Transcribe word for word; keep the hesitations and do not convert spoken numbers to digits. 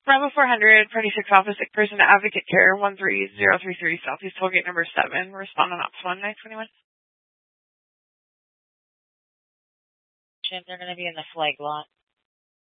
Bravo four hundred, Party six Alpha, sick person, Advocate Care, one three zero three three, Southeast Tollgate number seven, respond on Ops one, nine twenty-one. They're going to be in the flag lot.